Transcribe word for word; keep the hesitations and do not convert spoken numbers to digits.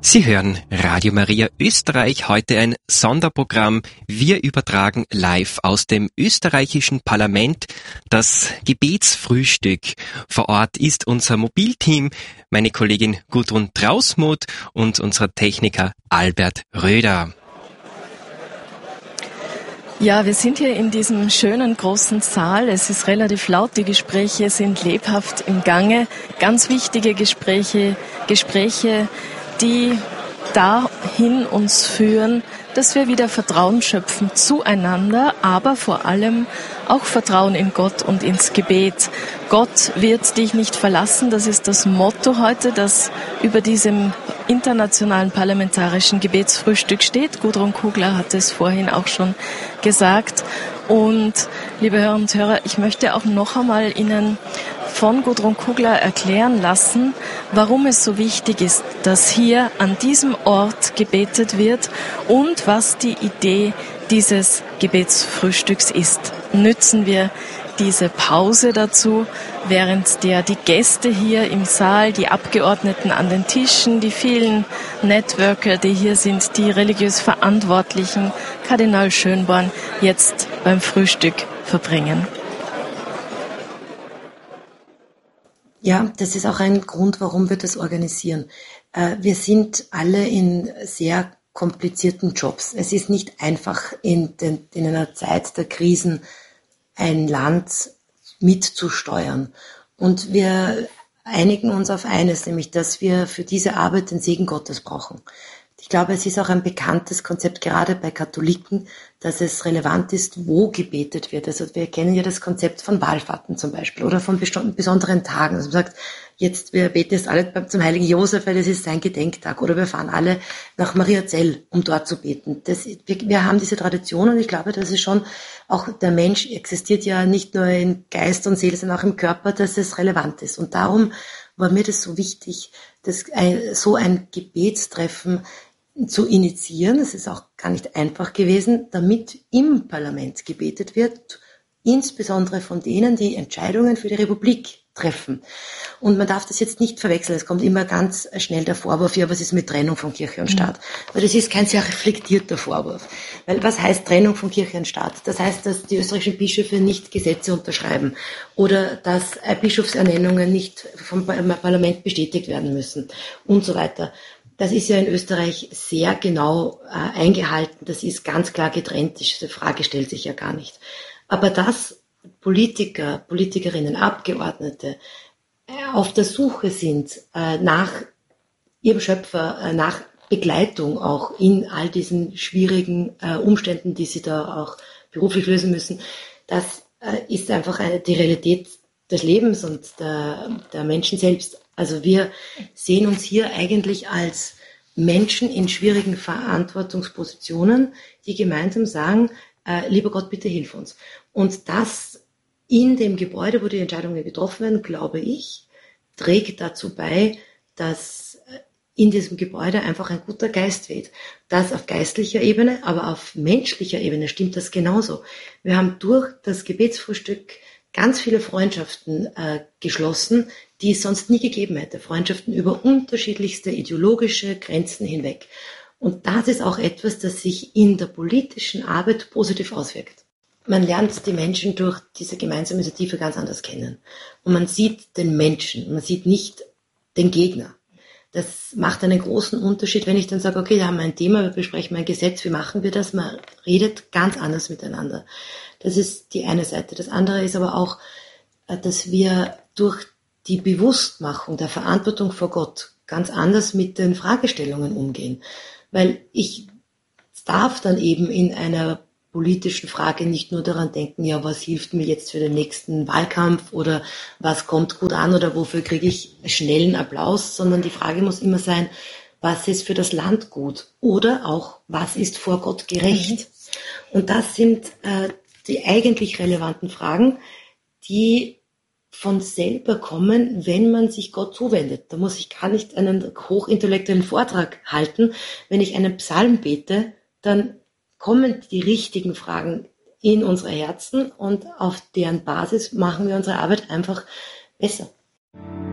Sie hören Radio Maria Österreich, heute ein Sonderprogramm. Wir übertragen live aus dem österreichischen Parlament das Gebetsfrühstück. Vor Ort ist unser Mobilteam, meine Kollegin Gudrun Trausmuth und unser Techniker Albert Röder. Ja, wir sind hier in diesem schönen großen Saal. Es ist relativ laut, die Gespräche sind lebhaft im Gange. Ganz wichtige Gespräche, Gespräche, die dahin uns führen, dass wir wieder Vertrauen schöpfen zueinander, aber vor allem auch Vertrauen in Gott und ins Gebet. Gott wird dich nicht verlassen, das ist das Motto heute, das über diesem internationalen parlamentarischen Gebetsfrühstück steht. Gudrun Kugler hat es vorhin auch schon gesagt. Und liebe Hörer und Hörer, ich möchte auch noch einmal Ihnen von Gudrun Kugler erklären lassen, warum es so wichtig ist, dass hier an diesem Ort gebetet wird und was die Idee dieses Gebetsfrühstücks ist. Nützen wir diese Pause dazu, während der die Gäste hier im Saal, die Abgeordneten an den Tischen, die vielen Networker, die hier sind, die religiös Verantwortlichen, Kardinal Schönborn, jetzt beim Frühstück verbringen. Ja, das ist auch ein Grund, warum wir das organisieren. Wir sind alle in sehr komplizierten Jobs. Es ist nicht einfach, in, den, in einer Zeit der Krisen ein Land mitzusteuern. Und wir einigen uns auf eines, nämlich, dass wir für diese Arbeit den Segen Gottes brauchen. Ich glaube, es ist auch ein bekanntes Konzept, gerade bei Katholiken, dass es relevant ist, wo gebetet wird. Also wir kennen ja das Konzept von Wallfahrten zum Beispiel oder von besonderen Tagen. Also man sagt, jetzt, wir beten jetzt alle zum heiligen Josef, weil das ist sein Gedenktag. Oder wir fahren alle nach Mariazell, um dort zu beten. Das, wir, wir haben diese Tradition und ich glaube, dass es schon, auch der Mensch existiert ja nicht nur in Geist und Seele, sondern auch im Körper, dass es relevant ist. Und darum war mir das so wichtig, dass ein, so ein Gebetstreffen zu initiieren. Es ist auch gar nicht einfach gewesen, damit im Parlament gebetet wird, insbesondere von denen, die Entscheidungen für die Republik treffen. Und man darf das jetzt nicht verwechseln. Es kommt immer ganz schnell der Vorwurf, ja, was ist mit Trennung von Kirche und Staat? Weil das ist kein sehr reflektierter Vorwurf. Weil was heißt Trennung von Kirche und Staat? Das heißt, dass die österreichischen Bischöfe nicht Gesetze unterschreiben oder dass Bischofsernennungen nicht vom Parlament bestätigt werden müssen und so weiter. Das ist ja in Österreich sehr genau äh, eingehalten. Das ist ganz klar getrennt. Diese Frage stellt sich ja gar nicht. Aber dass Politiker, Politikerinnen, Abgeordnete äh, auf der Suche sind äh, nach ihrem Schöpfer, äh, nach Begleitung auch in all diesen schwierigen äh, Umständen, die sie da auch beruflich lösen müssen, das äh, ist einfach eine, die Realität des Lebens und der, der Menschen selbst. Also wir sehen uns hier eigentlich als Menschen in schwierigen Verantwortungspositionen, die gemeinsam sagen, äh, lieber Gott, bitte hilf uns. Und das in dem Gebäude, wo die Entscheidungen getroffen werden, glaube ich, trägt dazu bei, dass in diesem Gebäude einfach ein guter Geist weht. Das auf geistlicher Ebene, aber auf menschlicher Ebene stimmt das genauso. Wir haben durch das Gebetsfrühstück ganz viele Freundschaften äh, geschlossen, die es sonst nie gegeben hätte. Freundschaften über unterschiedlichste ideologische Grenzen hinweg. Und das ist auch etwas, das sich in der politischen Arbeit positiv auswirkt. Man lernt die Menschen durch diese gemeinsame Initiative ganz anders kennen. Und man sieht den Menschen, man sieht nicht den Gegner. Das macht einen großen Unterschied, wenn ich dann sage, okay, da haben wir ein Thema, wir besprechen ein Gesetz, wie machen wir das? Man redet ganz anders miteinander. Das ist die eine Seite. Das andere ist aber auch, dass wir durch die Bewusstmachung der Verantwortung vor Gott ganz anders mit den Fragestellungen umgehen. Weil ich darf dann eben in einer politischen Frage nicht nur daran denken, ja, was hilft mir jetzt für den nächsten Wahlkampf oder was kommt gut an oder wofür kriege ich schnellen Applaus, sondern die Frage muss immer sein, was ist für das Land gut oder auch, was ist vor Gott gerecht? Und das sind äh, die eigentlich relevanten Fragen, die von selber kommen, wenn man sich Gott zuwendet. Da muss ich gar nicht einen hochintellektuellen Vortrag halten. Wenn ich einen Psalm bete, dann kommen die richtigen Fragen in unsere Herzen und auf deren Basis machen wir unsere Arbeit einfach besser.